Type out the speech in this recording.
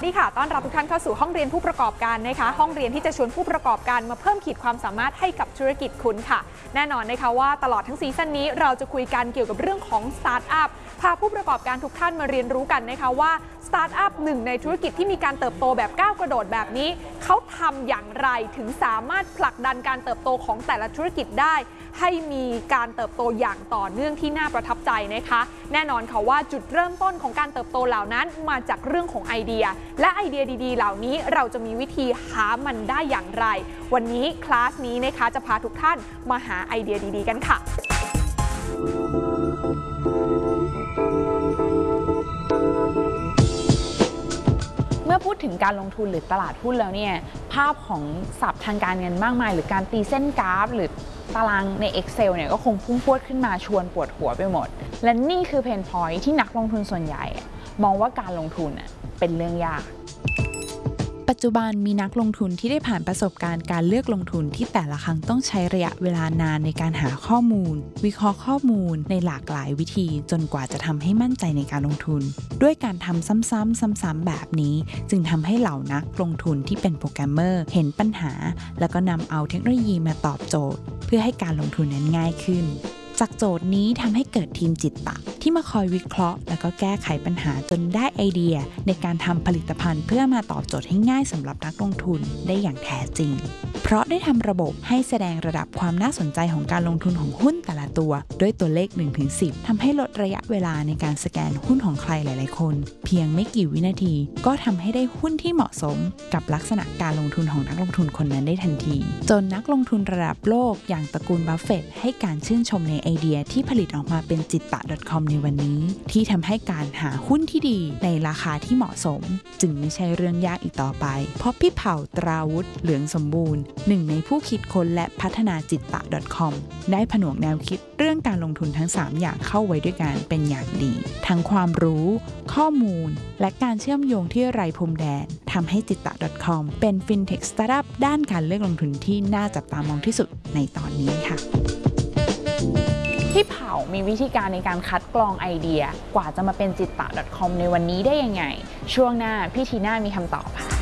ดีค่ะต้อนรับทุกท่านเข้าสู่ห้องเรียนผู้ประกอบการนะคะห้องเรียนที่จะชวนผู้ประกอบการมาเพิ่มขีดความสามารถให้กับธุรกิจคุณค่ะแน่นอนนะคะว่าตลอดทั้งซีซั่นนี้เราจะคุยกันเกี่ยวกับเรื่องของสตาร์ทอัพพาผู้ประกอบการทุกท่านมาเรียนรู้กันนะคะว่าสตาร์ทอัพหนึ่งในธุรกิจที่มีการเติบโตแบบก้าวกระโดดแบบนี้เขาทำอย่างไรถึงสามารถผลักดันการเติบโตของแต่ละธุรกิจได้ให้มีการเติบโตอย่างต่อเนื่องที่น่าประทับใจนะคะแน่นอนค่ะว่าจุดเริ่มต้นของการเติบโตเหล่านั้นมาจากเรื่องของไอเดียและไอเดียดีๆเหล่านี้เราจะมีวิธีหามันได้อย่างไรวันนี้คลาสนี้นะคะจะพาทุกท่านมาหาไอเดียดีๆกันค่ะเมื่อพูดถึงการลงทุนหรือตลาดหุ้นแล้วเนี่ยภาพของศัพท์ทางการเงินมากมายหรือการตีเส้นกราฟหรือตารางใน Excel เนี่ยก็คงพุ่งพรวดขึ้นมาชวนปวดหัวไปหมดและนี่คือเพนพอยท์ที่นักลงทุนส่วนใหญ่มองว่าการลงทุนเป็นเรื่องยากปัจจุบันมีนักลงทุนที่ได้ผ่านประสบการณ์การเลือกลงทุนที่แต่ละครั้งต้องใช้ระยะเวลานานในการหาข้อมูลวิเคราะห์ข้อมูลในหลากหลายวิธีจนกว่าจะทำให้มั่นใจในการลงทุนด้วยการทำซ้ำๆแบบนี้จึงทำให้เหล่านักลงทุนที่เป็นโปรแกรมเมอร์เห็นปัญหาแล้วก็นำเอาเทคโนโลยีมาตอบโจทย์เพื่อให้การลงทุนนั้นง่ายขึ้นจากโจทย์นี้ทำให้เกิดทีมจิตตะที่มาคอยวิเคราะห์แล้วก็แก้ไขปัญหาจนได้ไอเดียในการทำผลิตภัณฑ์เพื่อมาตอบโจทย์ให้ง่ายสำหรับนักลงทุนได้อย่างแท้จริงเพราะได้ทำระบบให้แสดงระดับความน่าสนใจของการลงทุนของหุ้นแต่ละตัวด้วยตัวเลข 1-10 ทำให้ลดระยะเวลาในการสแกนหุ้นของใครหลายๆคนเพียงไม่กี่วินาทีก็ทำให้ได้หุ้นที่เหมาะสมกับลักษณะการลงทุนของนักลงทุนคนนั้นได้ทันทีจนนักลงทุนระดับโลกอย่างตระกูลบัฟเฟตต์ให้การชื่นชมในไอเดียที่ผลิตออกมาเป็นจิตตะ .com ในวันนี้ที่ทำให้การหาหุ้นที่ดีในราคาที่เหมาะสมจึงไม่ใช่เรื่องยากอีกต่อไปเพราะพี่เผ่าตราวุฒิเหลืองสมบูรณ์หนึ่งในผู้คิดค้นและพัฒนาจิตตะ .com ได้ผนวกแนวคิดเรื่องการลงทุนทั้ง3อย่างเข้าไว้ด้วยกันเป็นอย่างดีทั้งความรู้ข้อมูลและการเชื่อมโยงที่ไร้พรมแดนทำให้จิตตะ .com เป็นฟินเทคสตาร์ทอัพด้านการเลือกลงทุนที่น่าจับตามองที่สุดในตอนนี้ค่ะพี่เผามีวิธีการในการคัดกรองไอเดียกว่าจะมาเป็นจิตตะ .com ในวันนี้ได้ยังไงช่วงหน้าพี่ทีน่ามีคำตอบค่ะ